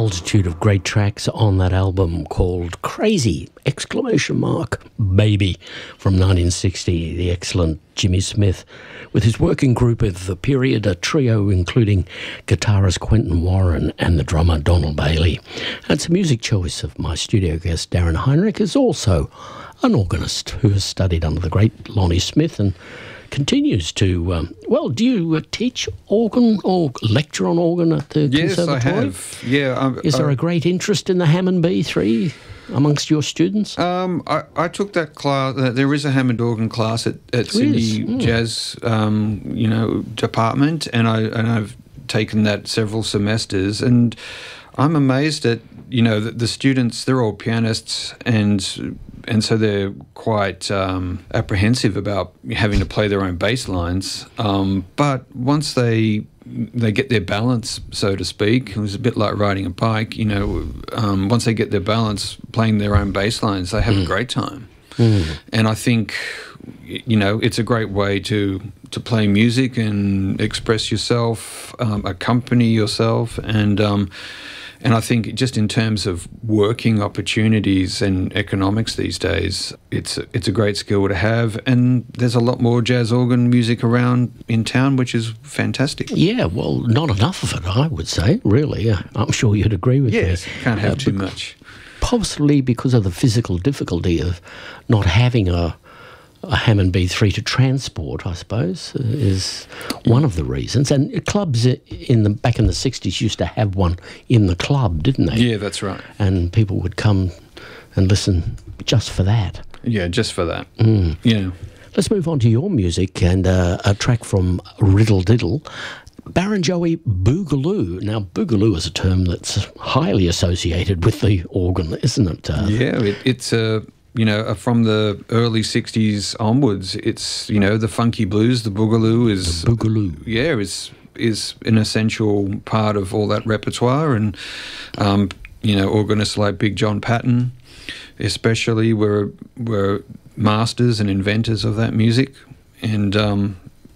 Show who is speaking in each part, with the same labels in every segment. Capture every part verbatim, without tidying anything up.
Speaker 1: multitude of great tracks on that album called Crazy! Exclamation mark Baby from nineteen sixty. The excellent Jimmy Smith with his working group of the period, a trio including guitarist Quentin Warren and the drummer Donald Bailey. That's a music choice of my studio guest Darren Heinrich, is also an organist who has studied under the great Lonnie Smith and continues to, um, well, do you uh, teach organ or lecture on organ at the
Speaker 2: yes,
Speaker 1: conservatory?
Speaker 2: Yes, I have. Yeah. Um,
Speaker 1: Is there
Speaker 2: uh,
Speaker 1: a great interest in the Hammond B three amongst your students?
Speaker 2: Um, I, I took that class. Uh, there is a Hammond organ class at, at Sydney
Speaker 1: Mm.
Speaker 2: Jazz, um, you know, department, and I and I've taken that several semesters, and I'm amazed at, you know, the, the students. They're all pianists, and and so they're quite um, apprehensive about having to play their own bass lines. Um, but once they they get their balance, so to speak, it was a bit like riding a bike. You know, um, once they get their balance playing their own bass lines, they have mm. a great time. Mm. And I think, you know, it's a great way to to play music and express yourself, um, accompany yourself, and um, and I think just in terms of working opportunities and economics these days, it's a, it's a great skill to have, and there's a lot more jazz organ music around in town, which is fantastic.
Speaker 1: Yeah, well, not enough of it, I would say, really. I'm sure you'd agree with me.
Speaker 2: Yes, can't have uh, too much.
Speaker 1: Possibly because of the physical difficulty of not having a a Hammond B three to transport, I suppose, is one of the reasons. And clubs in the back in the sixties used to have one in the club, didn't they?
Speaker 2: Yeah, that's right.
Speaker 1: And people would come and listen just for that.
Speaker 2: Yeah, just for that.
Speaker 1: Mm.
Speaker 2: Yeah.
Speaker 1: Let's move on to your music and uh, a track from Riddle Diddle. Barrenjoey Boogaloo. Now, Boogaloo is a term that's highly associated with the organ, isn't it? Uh,
Speaker 2: yeah, it, it's a... Uh, you know, from the early sixties onwards, it's, you know, the funky blues, the boogaloo is...
Speaker 1: The boogaloo.
Speaker 2: Yeah, is is an essential part of all that repertoire. And, um, you know, organists like Big John Patton especially were, were masters and inventors of that music. And um,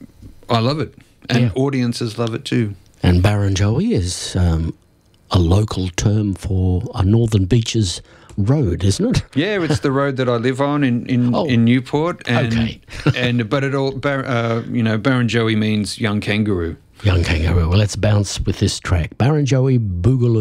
Speaker 2: I love it. And
Speaker 1: yeah.
Speaker 2: audiences love it too.
Speaker 1: And Barrenjoey is um, a local term for a Northern Beaches road, isn't it?
Speaker 2: Yeah, it's the road that I live on in in,
Speaker 1: oh,
Speaker 2: in Newport. And,
Speaker 1: okay.
Speaker 2: and but it all, bar, uh, you know, Barrenjoey means young kangaroo.
Speaker 1: Young kangaroo. Well, let's bounce with this track, Barrenjoey Boogaloo.